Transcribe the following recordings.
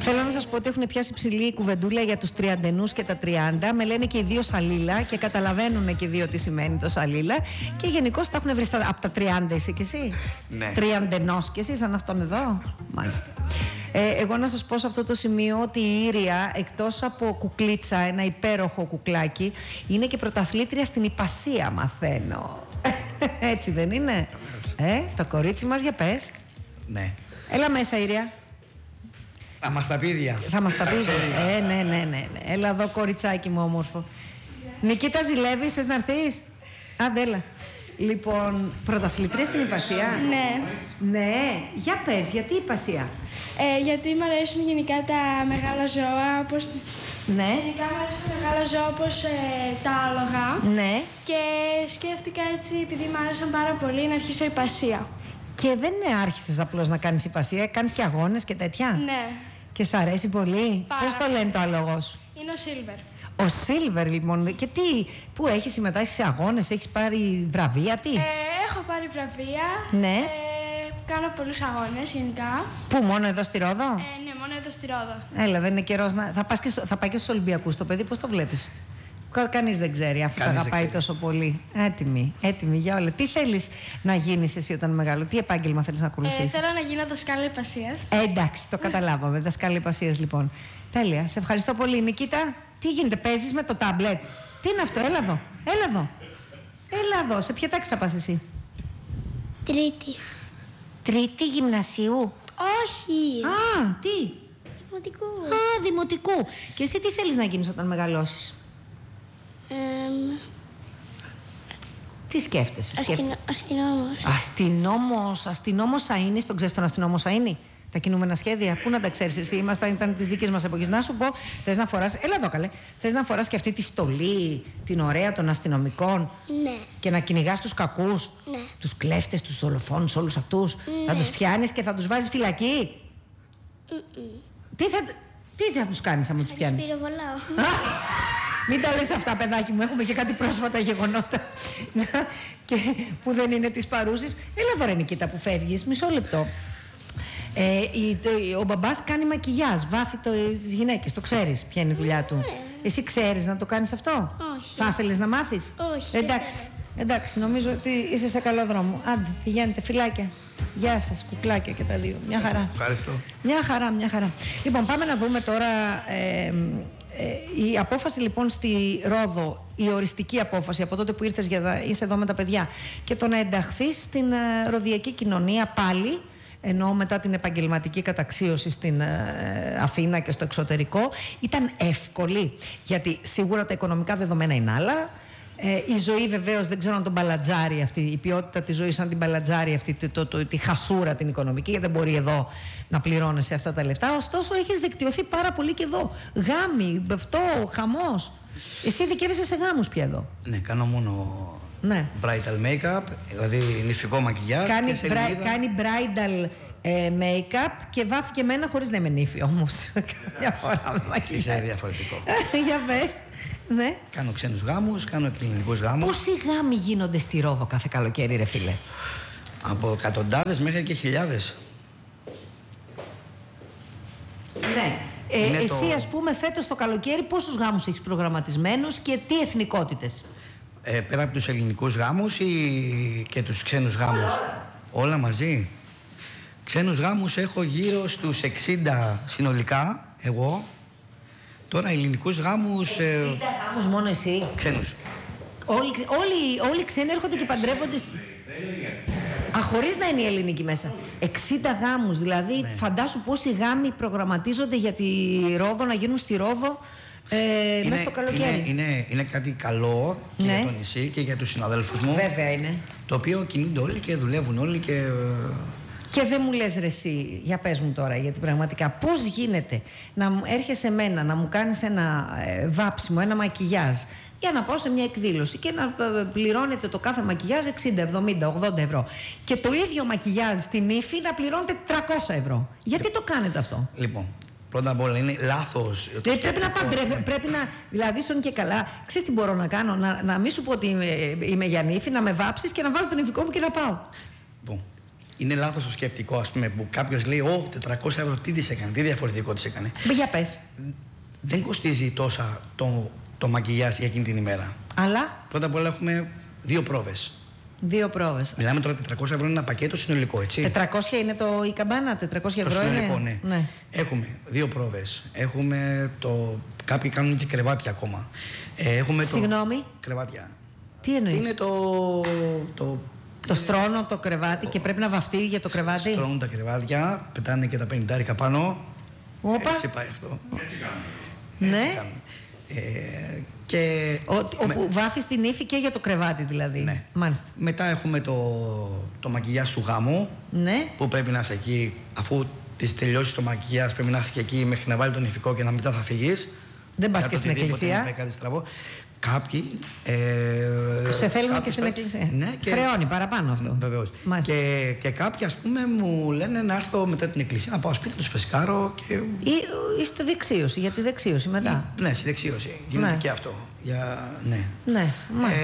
Θέλω να σας πω ότι έχουν πιάσει ψηλή κουβεντούλα για τους τριαντενούς και τα 30. Με λένε και οι δύο σαλίλα και καταλαβαίνουν και οι δύο τι σημαίνει το σαλίλα. Και γενικώς τα έχουν βρει από τα 30, είσαι κι εσύ. Ναι. Τριαντενός κι εσύ, σαν αυτόν εδώ. Μάλιστα. Εγώ να σας πω σε αυτό το σημείο ότι η Ήρια, εκτός από κουκλίτσα, ένα υπέροχο κουκλάκι, είναι και πρωταθλήτρια στην ιππασία, μαθαίνω. Έτσι δεν είναι? Το κορίτσι μας, για πες. Ναι. Έλα μέσα, Ήρια. Θα μας τα πει ίδια. Θα μας τα πει. Ναι. Έλα εδώ, κοριτσάκι μου όμορφο. Νικήτα, ζηλεύεις, θες να έρθεις? Άντε, έλα. Λοιπόν, πρωταθλητρία στην ιππασία. Ναι. Ναι, για πες, γιατί ιππασία? Γιατί μου αρέσουν γενικά τα μεγάλα ζώα, όπως... Ναι. Γενικά μου αρέσουν τα μεγάλα ζώα όπως τα άλογα. Ναι. Και σκέφτηκα έτσι, επειδή μου άρεσαν πάρα πολύ, να αρχίσω ιππασία. Και δεν άρχισες απλώς να κάνεις ιππασία, κάνεις και αγώνες και τέτοια. Ναι. Και σ' αρέσει πολύ? Πώς το λένε το άλογο σου? Είναι ο Σίλβερ. Ο Σίλβερ, λοιπόν. Και τι, πού έχεις συμμετάσχει σε αγώνες, έχεις πάρει βραβεία, τι? Έχω πάρει βραβεία. Ναι. Κάνω πολλούς αγώνες γενικά. Πού, μόνο εδώ στη Ρόδο? Ναι, μόνο εδώ στη Ρόδο. Έλα, δεν είναι καιρός να... Θα πάει και στους Ολυμπιακούς το παιδί, πώς το βλέπεις? Κανείς δεν ξέρει, αφού το αγαπάει τόσο πολύ. Έτοιμη για όλα. Τι θέλεις να γίνεις εσύ όταν μεγάλο, τι επάγγελμα θέλεις να ακολουθήσεις? Θέλω να γίνω δασκάλα ιππασίας. Εντάξει, το καταλάβαμε. Δασκάλα ιππασίας, λοιπόν. Τέλεια. Σε ευχαριστώ πολύ. Νικήτα, τι γίνεται, παίζεις με το τάμπλετ? Τι είναι αυτό, έλα εδώ. Έλα εδώ. Σε ποια τάξη θα πας εσύ? Τρίτη γυμνασίου? Όχι. Α, τι? Δημοτικού. Α, δημοτικού. Και εσύ τι θέλεις να γίνεις όταν μεγαλώσεις? Τι σκέφτεσαι? Αστυνόμος Σαΐνης, τον ξέρεις τον αστυνόμο Σαΐνη? Τα κινούμενα σχέδια, πού να τα ξέρεις εσύ? Ήταν της δικής μας εποχής. Να σου πω, θες να φοράς, έλα εδώ καλέ, θες να φοράς και αυτή τη στολή, την ωραία των αστυνομικών? Ναι. Και να κυνηγάς τους κακούς? Ναι. Τους κλέφτες, τους δολοφόνους, όλους αυτούς? Ναι. Θα τους πιάνεις και θα τους βάζεις φυλακή? Τι θα τους κάνεις άμα τους πιάνεις? Θα τους πυροβολάω. Μην τα λες αυτά, παιδάκι μου. Έχουμε και κάτι πρόσφατα γεγονότα και που δεν είναι της παρούσης. Έλα εδώ, ρε Νικήτα, που φεύγεις. Μισό λεπτό. Ο μπαμπάς κάνει μακιγιάζ, βάφει τις γυναίκες. Το ξέρεις ποια είναι η δουλειά του? Εσύ ξέρεις να το κάνεις αυτό? Όχι. Θα ήθελες να μάθεις? Όχι. Εντάξει, νομίζω ότι είσαι σε καλό δρόμο. Άντε, πηγαίνετε, φιλάκια. Γεια σας, κουκλάκια και τα δύο. Μια χαρά. Ευχαριστώ. Μια χαρά. Λοιπόν, πάμε να δούμε τώρα η απόφαση, λοιπόν, στη Ρόδο, η οριστική απόφαση από τότε που ήρθες για να είσαι εδώ με τα παιδιά και το να ενταχθείς στην ροδιακή κοινωνία πάλι, ενώ μετά την επαγγελματική καταξίωση στην Αθήνα και στο εξωτερικό, ήταν εύκολη? Γιατί σίγουρα τα οικονομικά δεδομένα είναι άλλα. Η ζωή βεβαίως δεν ξέρω αν τον μπαλατζάρει αυτή, η ποιότητα της ζωής αν την μπαλατζάρει αυτή τη χασούρα την οικονομική, γιατί δεν μπορεί εδώ να πληρώνεσαι αυτά τα λεφτά. Ωστόσο έχεις δικτυωθεί πάρα πολύ και εδώ. Γάμοι, αυτό, χαμός. Εσύ ειδικεύεσαι σε γάμους πια εδώ? Ναι, κάνω μόνο bridal make-up, δηλαδή νηφικό μακιγιάζ. Κάνει bridal make-up και βάφει και εμένα χωρίς να είμαι νύφη όμως. Καμιά φορά με μακιγιάζ. Είσαι διαφορετικό. Για πες. Ναι. Κάνω ξένους γάμους, κάνω και ελληνικούς γάμους. Πόσοι γάμοι γίνονται στη Ρόδο κάθε καλοκαίρι, ρε φίλε? Από εκατοντάδες μέχρι και χιλιάδες. Ναι. Εσύ, ας πούμε, φέτος το καλοκαίρι πόσους γάμους έχεις προγραμματισμένους και τι εθνικότητες? Πέρα από τους ελληνικούς γάμους ή και τους ξένους γάμους? Όλα μαζί. Ξένους γάμους έχω γύρω στους 60 συνολικά, εγώ. Τώρα ελληνικούς γάμους... 60 γάμους μόνο εσύ? Ξένους. Όλοι οι ξένοι έρχονται και παντρεύονται... Χωρίς να είναι η ελληνική μέσα. 60 γάμους, δηλαδή, ναι. Φαντάσου πόσοι γάμοι προγραμματίζονται για τη Ρόδο, να γίνουν στη Ρόδο μέσα στο καλοκαίρι. Είναι κάτι καλό και για το νησί και για τους συναδέλφους μου. Βέβαια είναι. Το οποίο κινούνται όλοι και δουλεύουν όλοι και... Και δεν μου λες, ρε εσύ, για πες μου τώρα, γιατί πραγματικά πώς γίνεται να έρχεσαι εμένα να μου κάνεις ένα βάψιμο, ένα μακιγιάζ για να πάω σε μια εκδήλωση και να πληρώνετε το κάθε μακιγιάζ 60, 70, 80 ευρώ και το ίδιο μακιγιάζ στην ύφη να πληρώνετε 300 ευρώ. Γιατί το κάνετε αυτό? Λοιπόν, πρώτα απ' όλα είναι λάθος. Πρέπει να, δηλαδή, σον και καλά, ξέρεις τι μπορώ να κάνω? Να μην σου πω ότι είμαι για νύφη, να με βάψεις και να βάζω τον ύφικό μου και να πάω. Λοιπόν, είναι λάθος το σκεπτικό, ας πούμε, που κάποιος λέει: Ω, 400 ευρώ, τι της έκανε, τι διαφορετικό της έκανε. Για πες. Δεν κοστίζει τόσα το μακιγιάζ για εκείνη την ημέρα. Αλλά. Πρώτα απ' όλα έχουμε 2 πρόβες. 2 πρόβες. Μιλάμε τώρα 400 ευρώ είναι ένα πακέτο συνολικό, έτσι. 400 είναι η καμπάνα, 400 ευρώ το συνολικό, είναι. Ναι. Έχουμε 2 πρόβες. Έχουμε κάποιοι κάνουν και κρεβάτια ακόμα. Έχουμε Συγγνώμη. Κρεβάτια. Τι εννοείς? Είναι το στρώνω το κρεβάτι και πρέπει να βαφτεί για το κρεβάτι. Στρώνουν τα κρεβάτια, πετάνε και τα 50 πάνω. Όπα. Έτσι πάει αυτό. Έτσι κάνουμε. Ναι. Όπου βάφεις την ύφη και για το κρεβάτι δηλαδή. Ναι. Μάλιστα. Μετά έχουμε το μακιγιάζ του γάμου. Ναι. Που πρέπει να είσαι εκεί, αφού της τελειώσει το μακιγιάζ, πρέπει να είσαι και εκεί μέχρι να βάλει τον ηφικό και να μετά θα φύγεις. Δεν πας και στην εκκλησία. Κάποιοι. Σε θέλουν και στην εκκλησία. Ναι, χρεώνει παραπάνω αυτό. Βεβαίως. Και κάποιοι, ας πούμε, μου λένε να έρθω μετά την εκκλησία να πάω σπίτι, τους φεσκάρω. Ή στη δεξίωση, για τη δεξίωση μετά. Ναι, στη δεξίωση. Γίνεται και αυτό. Ναι, μάλιστα.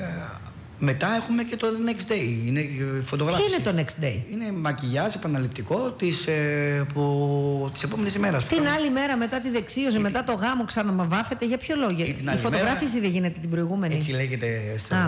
Μετά έχουμε και το next day. Είναι φωτογράφηση. Τι είναι το next day? Είναι μακιγιάζ επαναληπτικό της επόμενης ημέρας. Την άλλη μέρα μετά τη δεξίωση, μετά το γάμο ξαναμαβάφεται. Για ποιο λόγο? Η φωτογράφηση δεν γίνεται την προηγούμενη? Έτσι λέγεται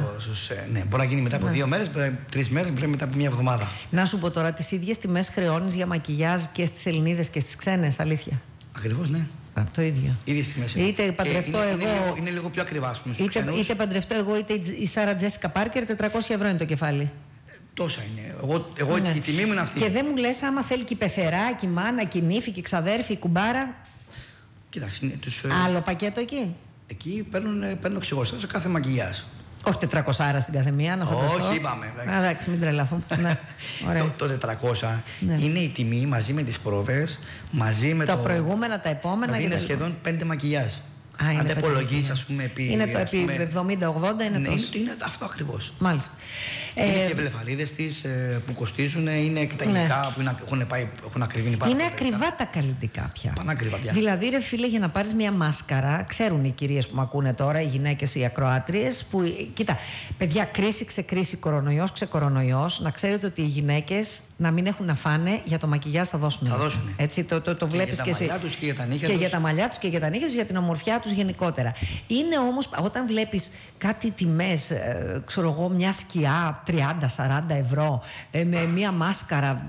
ναι, μπορεί να γίνει μετά από 2 μέρες, 3 μέρες, μπορεί μετά από 1 εβδομάδα. Να σου πω τώρα, τις ίδιες τιμές χρεώνεις για μακιγιάζ και στις Ελληνίδες και στις ξένες, αλήθεια? Ακριβώς, ναι. Το ίδιο. Ίδιες τιμές. Είτε παντρευτώ εγώ. Είναι λίγο πιο ακριβά, ας πούμε. Είτε παντρευτώ εγώ, είτε η Σάρα Τζέσικα Πάρκερ, 400 ευρώ είναι το κεφάλι. Τόσα είναι. Εγώ η τιμή μου είναι αυτή. Και δεν μου λες άμα θέλει και η πεθερά, και η μάνα, και η νύφη, και η ξαδέρφη, η κουμπάρα. Κοιτάξτε, άλλο πακέτο εκεί. Εκεί παίρνουν ξεχωριστά σε κάθε μακιγιάζ. Όχι 400 στην καθεμία, να φανταστώ. Όχι, είπαμε. Εντάξει, μην τρελαθούμε. Ναι, το 400 είναι η τιμή μαζί με τις πρόβες, μαζί με τα προηγούμενα, τα επόμενα. Δηλαδή είναι σχεδόν 5 μακιγιάζ. Αν τα υπολογίσεις, ας πούμε, είναι το επί 70-80, είναι τόσο. Είναι αυτό ακριβώς. Μάλιστα. Είναι και οι βλεφαρίδες της που κοστίζουν, είναι και τα υλικά που έχουν ακριβήνει πάρα πολύ. Είναι ακριβά τα καλλιτικά πια. Πανάκριβα πια. Δηλαδή, ρε φίλε, για να πάρεις μια μάσκαρα, ξέρουν οι κυρίες που με ακούνε τώρα, οι γυναίκες, οι ακροάτριες, που. Κοίτα, παιδιά, κρίση ξεκρίση, κορονοϊός ξεκορονοϊός, να ξέρετε ότι οι γυναίκες να μην έχουν να φάνε για το μακιγιάζ θα δώσουν. Θα δώσουν. Έτσι, το βλέπεις και εσύ. Για τα μαλλιά τους και για τα νύχια τους. Και για τα μαλλιά τους και για τα νύχια τους, για την ομορφιά τους γενικότερα. Είναι όμως, όταν βλέπεις κάτι τιμές, ξέρω εγώ, μια σκιά 30-40 ευρώ, με μια μάσκαρα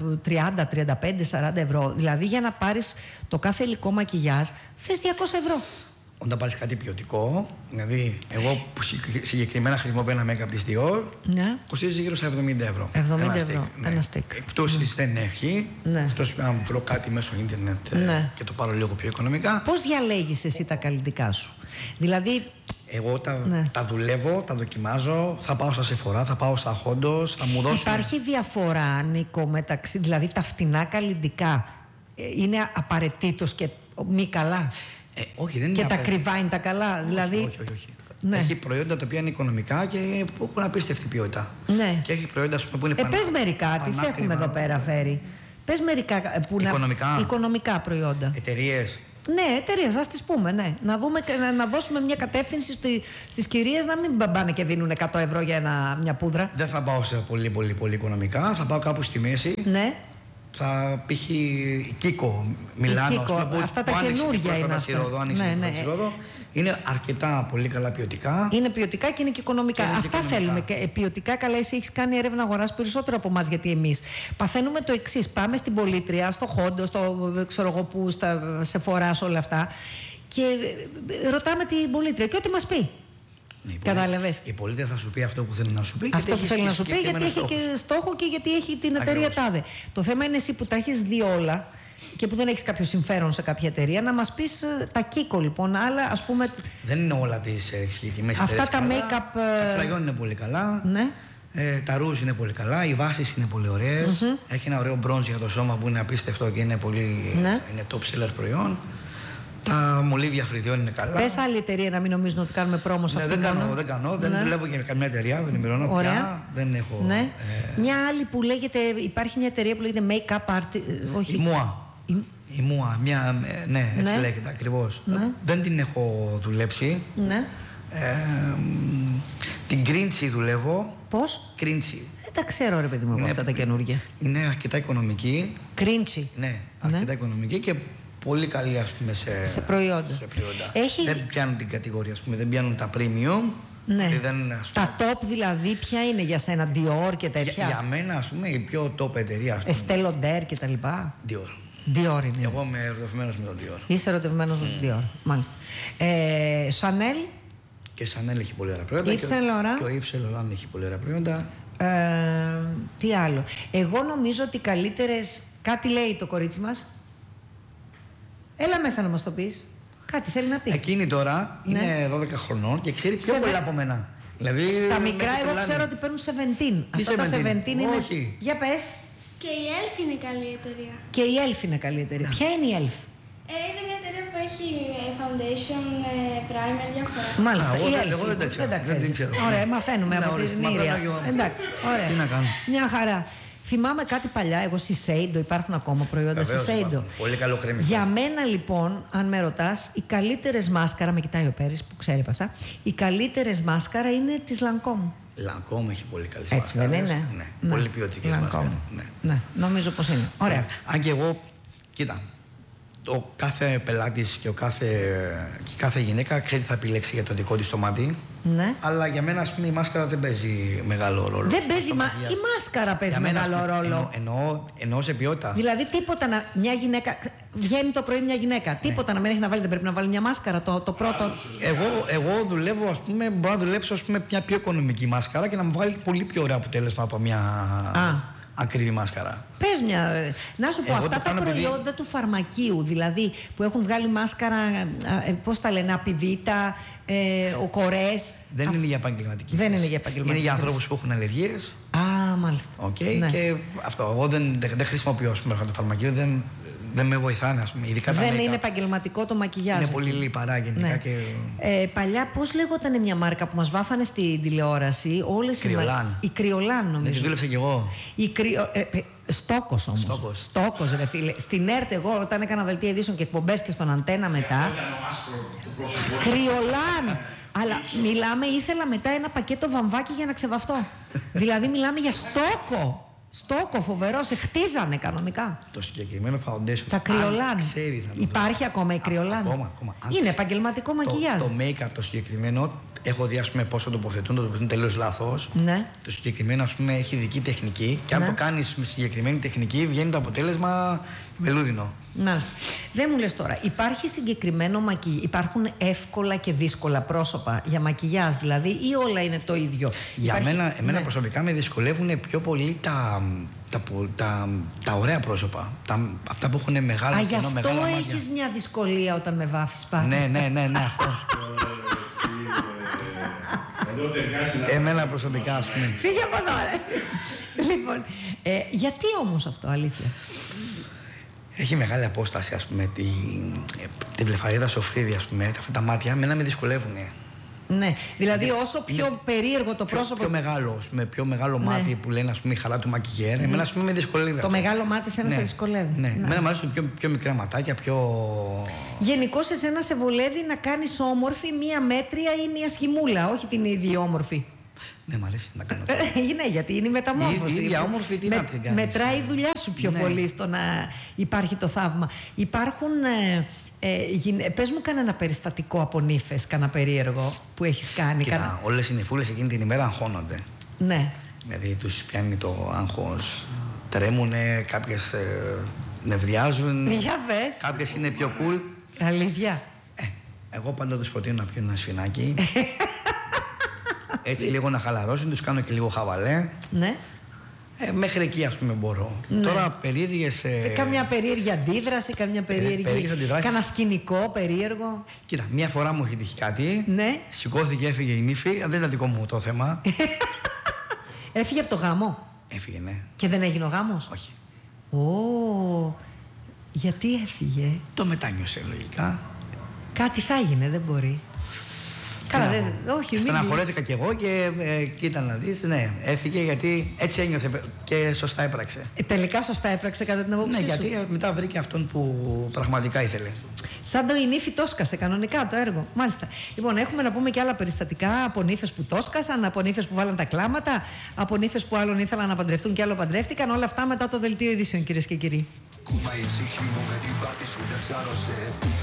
30-35-40 ευρώ, δηλαδή για να πάρεις το κάθε υλικό μακιγιάζ, θες 200 ευρώ. Όταν πάρεις κάτι ποιοτικό, δηλαδή εγώ που συγκεκριμένα χρησιμοποιώ ένα make-up της Dior, ναι, κοστίζει γύρω στα 70 ευρώ. 70 ευρώ, ένα στικ. Εκτός δεν έχει, εκτός αν βρω κάτι μέσω ίντερνετ και το πάρω λίγο πιο οικονομικά. Πώς διαλέγεις εσύ τα καλλιτικά σου? Δηλαδή. Εγώ τα δουλεύω, τα δοκιμάζω, θα πάω στα Sephora, θα πάω στα Hondos, θα μου δώσουν. Υπάρχει διαφορά, Νίκο, μεταξύ, δηλαδή τα φτηνά καλλιτικά είναι απαραίτητος και μη καλά? Όχι, δεν είναι. Και τα ακριβά είναι τα καλά, όχι, δηλαδή. Όχι. Ναι. Έχει προϊόντα τα οποία είναι οικονομικά και που έχουν απίστευτη ποιότητα. Ναι. Και έχει προϊόντα που είναι πες μερικά, τις έχουμε εδώ πέρα φέρει. Πες μερικά οικονομικά προϊόντα. Εταιρείες. Ναι, εταιρείες, ας τις πούμε, ναι. Να δώσουμε μια κατεύθυνση στις κυρίες να μην πάνε και δίνουν 100 ευρώ για μια πούδρα. Δεν θα πάω σε πολύ οικονομικά, θα πάω κάπου στη μέση. Ναι. Θα π.χ. η Κίκο, Μιλάνο, αυτά τα καινούργια είναι αυτά. Είναι αρκετά πολύ καλά ποιοτικά. Είναι ποιοτικά και είναι και οικονομικά. Αυτά θέλουμε. Ποιοτικά, καλά, εσύ έχεις κάνει έρευνα αγοράς περισσότερο από εμάς, γιατί εμείς παθαίνουμε το εξής. Πάμε στην Πολύτρια, στο Χόντο, στο ξέρω εγώ που, στα Sephora, όλα αυτά. Και ρωτάμε την Πολύτρια και ό,τι μας πει. Κατάλαβες. Η πολίτρια θα σου πει αυτό που θέλει να σου πει. Αυτό που θέλει να σου πει, γιατί έχει και στόχο και γιατί έχει την εταιρεία τάδε. Το θέμα είναι εσύ που τα έχεις δει όλα και που δεν έχεις κάποιο συμφέρον σε κάποια εταιρεία, να μας πεις τα Κίκο λοιπόν. Άλλα, ας πούμε. Δεν είναι όλα τις συγκεκριμένες εταιρείες. Αυτά τα make-up. Τα κραγιόν είναι πολύ καλά. Ναι. Τα ρούζ είναι πολύ καλά. Οι βάσεις είναι πολύ ωραίες. Έχει ένα ωραίο μπρόντζ για το σώμα που είναι απίστευτο και είναι πολύ. Είναι top seller προϊόν. Τα μολύβια φρυδιών είναι καλά. Πες άλλη εταιρεία να μην νομίζουν ότι κάνουμε πρόμο σε αυτήν. Δεν κάνω. Δεν δουλεύω για καμιά εταιρεία, δεν ενημερώνω πια. Δεν έχω. Ναι. Μια άλλη που λέγεται, υπάρχει μια εταιρεία που λέγεται Make-up Art. Όχι. Η Mua. Ναι, έτσι λέγεται ακριβώς. Δεν την έχω δουλέψει. Ναι. Την Γκρίντσι δουλεύω. Πώς? Κρίντσι. Δεν τα ξέρω, ρε παιδί μου, αυτά τα καινούργια. Είναι αρκετά οικονομική. Κρίντσι. Ναι, αρκετά οικονομική και πολύ καλή, ας πούμε, σε προϊόντα. Δεν πιάνουν την κατηγορία, ας πούμε, δεν πιάνουν τα premium. Ναι. Δεν, ας πούμε, τα top δηλαδή, ποια είναι για σένα, Dior και τέτοια? Για μένα, ας πούμε, η πιο top εταιρεία. Estée Lauder και τα λοιπά. Dior είναι. Εγώ είμαι ερωτευμένος με τον Dior. Είσαι ερωτευμένος με τον Dior, μάλιστα. Chanel. Και Chanel έχει πολύ ωραία προϊόντα. Yves Saint Laurent. Και ο Yves Saint Laurent έχει πολύ ωραία προϊόντα. Τι άλλο? Εγώ νομίζω ότι καλύτερες... Κάτι λέει το κορίτσι μας. Έλα μέσα να μας το πεις. Κάτι θέλει να πει. Εκείνη τώρα είναι 12 χρονών και ξέρει πιο πολλά από μένα. Δηλαδή, τα μικρά εγώ ξέρω ότι παίρνουν 17. Αυτά τα 17 είναι... Όχι. Για πες. Και η Elf είναι καλή εταιρεία. Και η Elf είναι καλή εταιρεία. Ποια είναι η Elf? Είναι μια εταιρεία που έχει foundation, primer, διάφορα. Μάλιστα. Εγώ δεν την ξέρω. Ωραία, μαθαίνουμε από την Μύρια. Εντάξει, ωραία. Τι να κάνω. Μια χαρά. Θυμάμαι κάτι παλιά, εγώ Shiseido, υπάρχουν ακόμα προϊόντα Shiseido. Πολύ καλό κρέμι. Για μένα λοιπόν, αν με ρωτάς, οι καλύτερες μάσκαρα, με κοιτάει ο Πέρης που ξέρει από αυτά, οι καλύτερες μάσκαρα είναι της Lancome. Lancome έχει πολύ καλές μάσκαρες. Έτσι δεν είναι? Ναι, πολύ ποιοτικές μάσκαρες. Ναι, νομίζω πως είναι. Ωραία. Αν και εγώ, κοίτα, ο κάθε πελάτης και κάθε γυναίκα ξέρει τι θα επιλέξει για το δικό της το μάτι. Ναι. Αλλά για μένα, ας πούμε, η μάσκαρα δεν παίζει μεγάλο ρόλο. Δεν παίζει, η μάσκαρα παίζει μεγάλο ρόλο. Εννοώ σε ποιότητα. Δηλαδή, τίποτα μια γυναίκα. Βγαίνει το πρωί μια γυναίκα. Τίποτα να μην έχει να βάλει, δεν πρέπει να βάλει μια μάσκαρα. Το πρώτο. Εγώ δουλεύω, ας πούμε, μπορώ να δουλέψω, ας πούμε, μια πιο οικονομική μάσκαρα και να μου βγάλει πολύ πιο ωραίο αποτέλεσμα από μια ακριβή μάσκαρα. Πες μια. Να σου πω, αυτά τα προϊόντα του φαρμακείου, δηλαδή που έχουν βγάλει μάσκαρα, πώς τα λένε, Απιβίτα, ο Κορές. Δεν είναι για επαγγελματική. Δεν είναι για επαγγελματική. Είναι για ανθρώπους που έχουν αλλεργίες. Μάλιστα. Ναι. Και αυτό. Εγώ δεν χρησιμοποιώ, ας πούμε, το φαρμακείο. Δεν με βοηθάνε, ας πούμε. Ειδικά δεν είναι επαγγελματικό το μακιγιάζ. Είναι πολύ λιπαρά γενικά. Ναι. Και... παλιά, πώς λέγονταν μια μάρκα που μας βάφανε στην τηλεόραση? Κρυολάν. Η Κρυολάν, νομίζω. Δεν τη δούλεψα κι εγώ. Στόκος όμως. Στόκος, ρε φίλε. Στην ΕΡΤ, εγώ όταν έκανα δελτία ειδήσεων και εκπομπές και στον Αντένα μετά. Κρυολάν. Αλλά μιλάμε, ήθελα μετά ένα πακέτο βαμβάκι για να ξεβαφτώ. Δηλαδή, μιλάμε για στόκο. Στόκο, φοβερό, σε χτίζανε κανονικά. Το συγκεκριμένο foundation. Τα Κρυολάν. Υπάρχει ακόμα η Κρυολάν? Ακόμα. Είναι επαγγελματικό μακιγιάζ. Το make-up το συγκεκριμένο, έχω δει, ας πούμε, πώς το τοποθετούν τελείως λάθος. Ναι. Το συγκεκριμένο, ας πούμε, έχει ειδική τεχνική και αν το κάνεις με συγκεκριμένη τεχνική, βγαίνει το αποτέλεσμα βελούδινο. Μάλιστα. Δεν μου λες τώρα, υπάρχει συγκεκριμένο μακιγιάζ, υπάρχουν εύκολα και δύσκολα πρόσωπα για μακιγιάζ, δηλαδή, ή όλα είναι το ίδιο? Για εμένα προσωπικά με δυσκολεύουν πιο πολύ τα ωραία πρόσωπα. Αυτά που έχουν μεγάλο κενό, μεγάλα μάτια. Γι' αυτό έχεις μια δυσκολία όταν με βάφεις πάλι. Ναι, αυτό. Εμένα προσωπικά, ας πούμε. Φύγε από εδώ, Λοιπόν, γιατί όμως αυτό, αλήθεια? Έχει μεγάλη απόσταση, ας πούμε, την βλεφαρίδα σοφρίδι, ας πούμε, αυτά τα μάτια, εμένα με δυσκολεύουν. Ναι, δηλαδή όσο πιο περίεργο το πρόσωπο. Πιο μεγάλο μάτι που λένε, ας πούμε, η χαρά του μακιγέρ, εμένα, ας πούμε, με δυσκολεύει. Το μεγάλο μάτι σε ένα σε δυσκολεύει. Ναι, εμένα μου αρέσουν πιο μικρά ματάκια, πιο. Γενικώς εσένα σε βολεύει να κάνεις όμορφη μία μέτρια ή μία σχημούλα, όχι την ίδια όμορφη? Ναι, μ' αρέσει να κάνω. Ναι, γιατί είναι η μεταμόρφωση. Η ίδια όμορφη, τι να την κάνεις. Μετράει η δουλειά σου πιο πολύ στο να υπάρχει το θαύμα. Υπάρχουν. Πες μου κανένα περιστατικό από νύφες, κανένα περίεργο που έχεις κάνει? Κοίτα, όλες οι νυφούλες εκείνη την ημέρα αγχώνονται. Ναι. Δηλαδή τους πιάνει το άγχος, τρέμουνε, κάποιες νευριάζουν. Για πες. Κάποιες είναι πιο cool. Αλήθεια. Εγώ πάντα τους προτείνω να πιούν ένα σφινάκι. Έτσι λίγο να χαλαρώσουν, τους κάνω και λίγο χαβαλέ. Ναι. Μέχρι εκεί, ας πούμε, μπορώ. Ναι. Τώρα περίεργες. Καμιά περίεργη αντίδραση, καμιά περίεργη. Κάνα σκηνικό περίεργο. Κοίτα, μία φορά μου έχει τύχει κάτι. Ναι. Σηκώθηκε, έφυγε η νύφη. Δεν ήταν δικό μου το θέμα. Έφυγε από το γάμο? Έφυγε, ναι. Και δεν έγινε ο γάμος? Όχι. Γιατί έφυγε? Το μετάνιωσε, λογικά. Κάτι θα έγινε, δεν μπορεί. Καλά, όχι, στεναχωρέθηκα κι εγώ και κοίτα να δεις, ναι, έφυγε γιατί έτσι ένιωθε και σωστά έπραξε. Τελικά σωστά έπραξε κατά την άποψή σου. Ναι, γιατί μετά βρήκε αυτόν που πραγματικά ήθελε. Σαν το η νύφη το σκάσε κανονικά το έργο. Μάλιστα. Λοιπόν, έχουμε να πούμε και άλλα περιστατικά από νύφες που το σκάσαν, από νύφες που βάλαν τα κλάματα, από νύφες που άλλον ήθελαν να παντρευτούν και άλλο παντρεύτηκαν. Όλα αυτά μετά το δελτίο ειδήσεων, κυρίες και κύριοι.